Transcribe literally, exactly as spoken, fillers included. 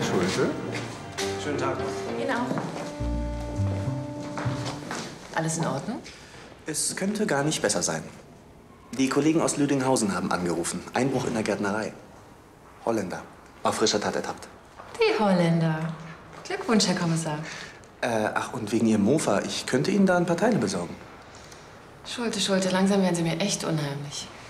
Schulte. Schönen Tag. Ihnen auch. Alles in Ordnung? Es könnte gar nicht besser sein. Die Kollegen aus Lüdinghausen haben angerufen. Einbruch in der Gärtnerei. Holländer. Auf frischer Tat ertappt. Die Holländer. Glückwunsch, Herr Kommissar. Äh, ach, und wegen Ihrem Mofa. Ich könnte Ihnen da ein paar Teile besorgen. Schulte, Schulte, langsam werden Sie mir echt unheimlich.